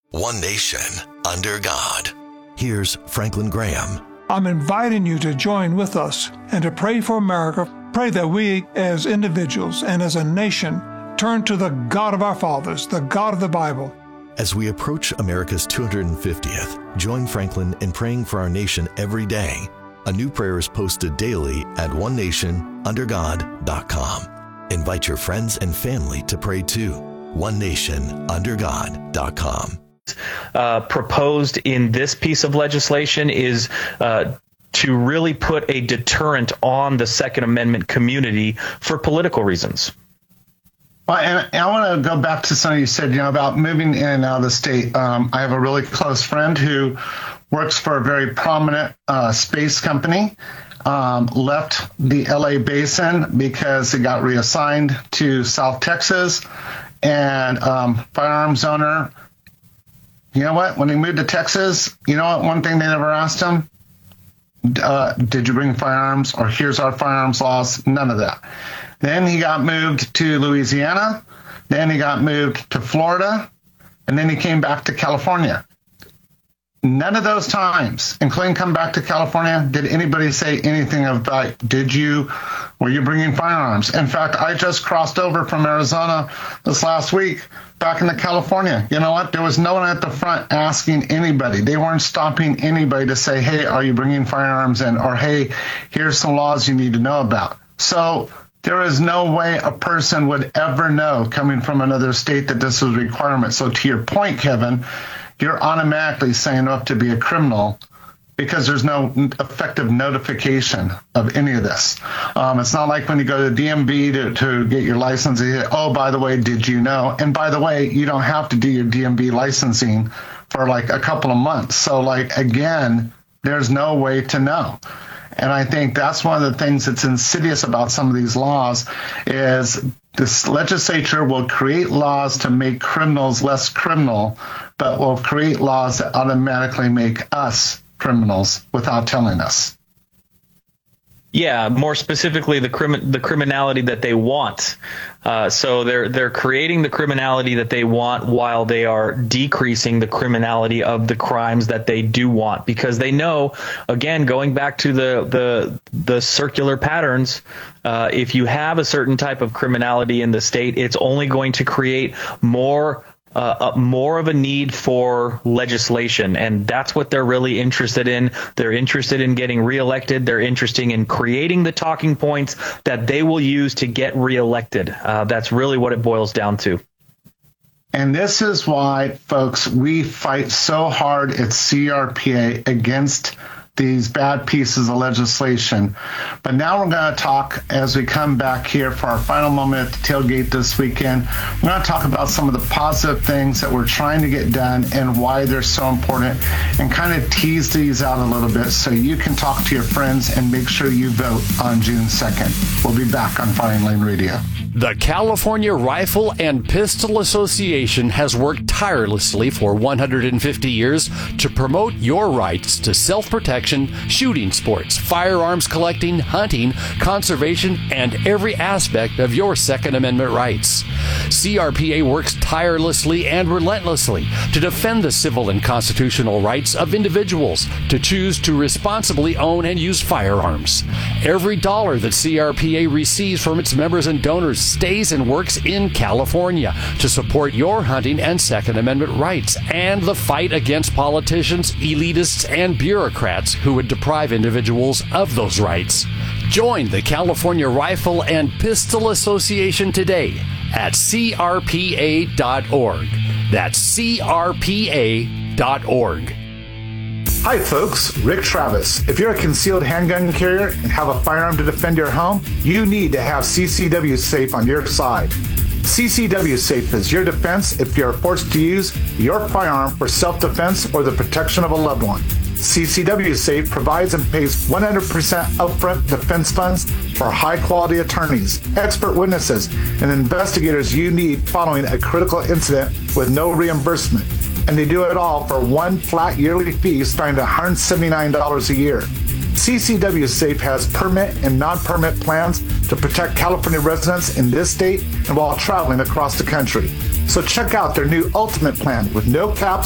One nation, under God. Here's Franklin Graham. I'm inviting you to join with us and to pray for America. Pray that we, as individuals and as a nation, turn to the God of our fathers, the God of the Bible. As we approach America's 250th, join Franklin in praying for our nation every day. A new prayer is posted daily at onenationundergod.com. Invite your friends and family to pray too. onenationundergod.com. Proposed in this piece of legislation is to really put a deterrent on the Second Amendment community for political reasons. Well, and I want to go back to something you said, about moving in and out of the state. I have a really close friend who works for a very prominent space company, left the LA basin because he got reassigned to South Texas, and firearms owner. You know what? When he moved to Texas, one thing they never asked him, did you bring firearms, or here's our firearms laws? None of that. Then he got moved to Louisiana. Then he got moved to Florida. And then he came back to California. None of those times, including come back to California, did anybody say anything about, were you bringing firearms? In fact, I just crossed over from Arizona this last week back into California. You know what? There was no one at the front asking anybody. They weren't stopping anybody to say, hey, are you bringing firearms in? Or, hey, here's some laws you need to know about. So there is no way a person would ever know coming from another state that this was a requirement. So to your point, Kevin, you're automatically signing up to be a criminal because there's no effective notification of any of this. It's not like when you go to the DMV to get your license, you say, oh, by the way, did you know? And by the way, you don't have to do your DMV licensing for like a couple of months. So again, there's no way to know. And I think that's one of the things that's insidious about some of these laws is this legislature will create laws to make criminals less criminal, but will create laws that automatically make us criminals without telling us. Yeah, more specifically, the criminality that they want. So they're creating the criminality that they want while they are decreasing the criminality of the crimes that they do want, because they know, again, going back to the circular patterns, if you have a certain type of criminality in the state, it's only going to create more of a need for legislation, and that's what they're really interested in. They're interested in getting reelected. They're interested in creating the talking points that they will use to get reelected. That's really what it boils down to. And this is why, folks, we fight so hard at CRPA against these bad pieces of legislation. But now we're going to talk, as we come back here for our final moment at the tailgate this weekend, we're going to talk about some of the positive things that we're trying to get done and why they're so important, and kind of tease these out a little bit so you can talk to your friends and make sure you vote on June 2nd. We'll be back on Firing Lane Radio. The California Rifle and Pistol Association has worked tirelessly for 150 years to promote your rights to self-protection, shooting sports, firearms collecting, hunting, conservation, and every aspect of your Second Amendment rights. CRPA works tirelessly and relentlessly to defend the civil and constitutional rights of individuals to choose to responsibly own and use firearms. Every dollar that CRPA receives from its members and donors stays and works in California to support your hunting and Second Amendment rights and the fight against politicians, elitists, and bureaucrats who would deprive individuals of those rights. Join the California Rifle and Pistol Association today at crpa.org. That's crpa.org. Hi folks, Rick Travis. If you're a concealed handgun carrier and have a firearm to defend your home, you need to have CCW Safe on your side. CCW Safe is your defense if you're forced to use your firearm for self-defense or the protection of a loved one. CCW Safe provides and pays 100% upfront defense funds for high-quality attorneys, expert witnesses, and investigators you need following a critical incident with no reimbursement. And they do it all for one flat yearly fee starting at $179 a year. CCW Safe has permit and non-permit plans to protect California residents in this state and while traveling across the country. So check out their new Ultimate Plan with no caps